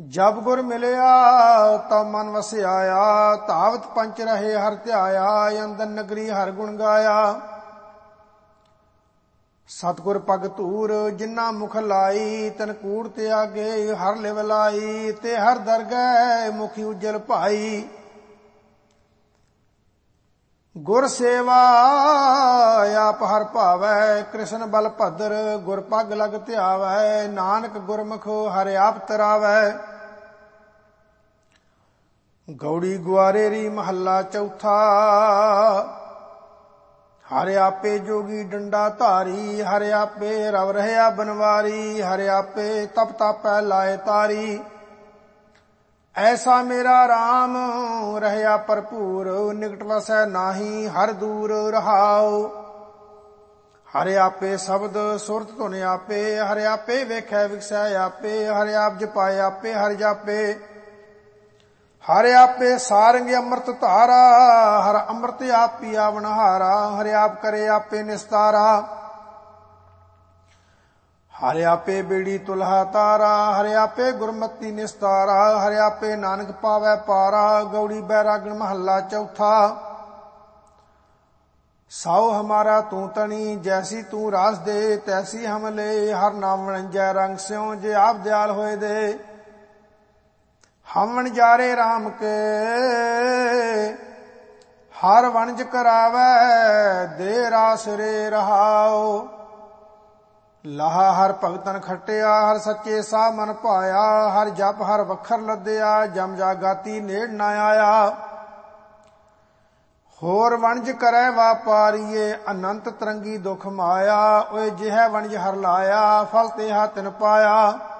जब गुर मिलया तब मन वस्याया, धावत पंच रहे हर ध्याया, अंदन नगरी हर गुण गाया। सतगुर पग धूर जिन्ना मुख लाई, तन कूड़ त्यागे हर लिव लाई, ते हर दरगह मुखी उज्जल भाई। गुर सेवा आप हर भावै, कृष्ण बल भद्र गुर पग लग ध्यावै, नानक गुरमुख हर आप तरावै। गौड़ी गुआरेरी महला चौथा, हर आपे जोगी डंडा धारी, हर आपे रव रहया बनवारी, हर आपे तप तापै लाए तारी। ऐसा मेरा राम रहया भरपूर, निकट वसै नाही हर दूर रहाओ। हर आपे शब्द सुरत धुन आपे, हर आपे वेखै विकसै आपे, हर आप जपाए आपे हर जापे। हर आपे सारंग अमृत धारा, हर अमृत आप पिया बनहारा, हर आप करे आपे निस्तारा। हर आपे बेड़ी तुल्हा तारा, हर आपे गुरमति निस्तारा, हर आपे नानक पावै पारा। गौड़ी बैरागण महला चौथा, साओ हमारा तू तनी, जैसी तू रास दे तैसी हम ले, हर नाम वणंजै रंग स्यों, जे आप दयाल होए दे। हम वणजारे राम के हर वणज करावै, दे रास रे रहाओ। लाहा हर भगतन खटिया, हर सच्चे सा मन पाया, हर जप हर वखर लद्या, जम जागाती नेड़ न आया। होर वणज करै वापारीए, अनंत तरंगी दुख माया, ओए जिह वणज हर लाया, फल तेहा तिन पाया।